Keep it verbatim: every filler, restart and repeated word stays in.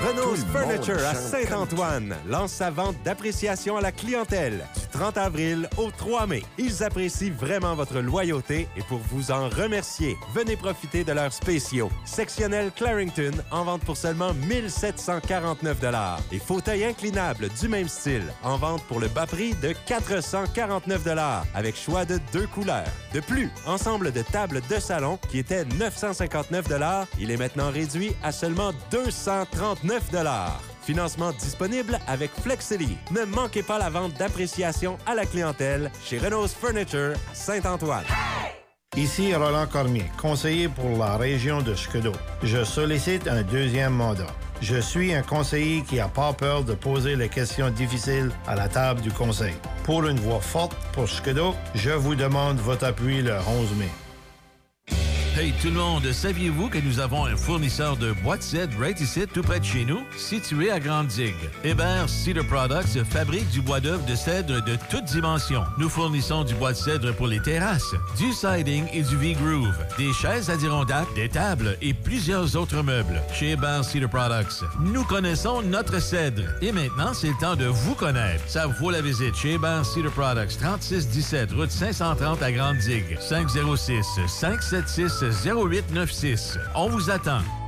Renault's Furniture à Saint-Antoine lance sa vente d'appréciation à la clientèle du trente avril au trois mai. Ils apprécient vraiment votre loyauté et pour vous en remercier, venez profiter de leurs spéciaux. Sectionnel Clarington en vente pour seulement mille sept cent quarante-neuf dollars et fauteuil inclinable du même style en vente pour le bas prix de quatre cent quarante-neuf dollars avec choix de deux couleurs. De plus, ensemble de tables de salon qui était neuf cent cinquante-neuf dollars, il est maintenant réduit à seulement deux cent trente-neuf dollars. Financement disponible avec Flexily. Ne manquez pas la vente d'appréciation à la clientèle chez Renault's Furniture à Saint-Antoine. Ici Roland Cormier, conseiller pour la région de Scudéry. Je sollicite un deuxième mandat. Je suis un conseiller qui n'a pas peur de poser les questions difficiles à la table du conseil. Pour une voix forte pour Scudéry, je vous demande votre appui le onze mai. Hey tout le monde, saviez-vous que nous avons un fournisseur de bois de cèdre right ici, tout près de chez nous, situé à Grande-Digue? Hébert Cedar Products fabrique du bois d'œuvre de cèdre de toutes dimensions. Nous fournissons du bois de cèdre pour les terrasses, du siding et du V-Groove, des chaises Adirondack, des tables et plusieurs autres meubles. Chez Hébert Cedar Products, nous connaissons notre cèdre. Et maintenant, c'est le temps de vous connaître. Ça vaut la visite chez Hébert Cedar Products, trente-six dix-sept, route cinq cent trente à Grande-Digue, cinq zéro six, cinq sept six, zéro huit neuf six. On vous attend.